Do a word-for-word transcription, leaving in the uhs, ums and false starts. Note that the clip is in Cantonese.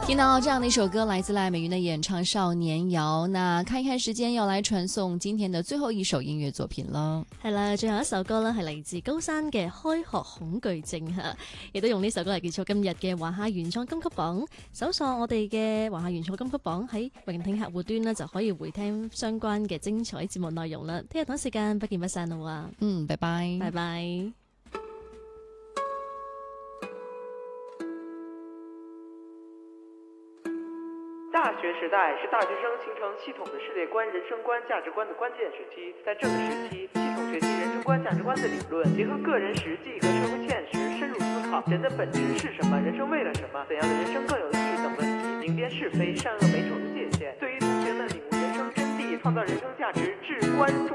听到这样的一首歌，来自赖美云的演唱《少年谣》。那看一看時間，要來傳送今天的最後一首音樂作品啦。 係啦，最後一首歌呢係嚟自高山嘅《開學恐懼症》嚇，亦都用呢首歌嚟結束今日嘅華夏原創金曲榜。搜索我哋嘅華夏原創金曲榜喺聆聽客戶端呢，就可以回聽相關嘅精彩節目內容啦。聽日同時間不見不散啦。 嗯，拜拜， 拜拜。 大學時代是大學生形成系統的世界觀、人生觀、價值觀的關鍵時期。在這個時期，系統學習人生觀、價值觀的理論，結合個人實際和社會現實，深入思考人的本質是什麼，人生為了什麼，怎樣的人生更有意義等問題，明辨是非、善惡美醜的界限，對於同學們領悟人生真諦、創造人生價值至關重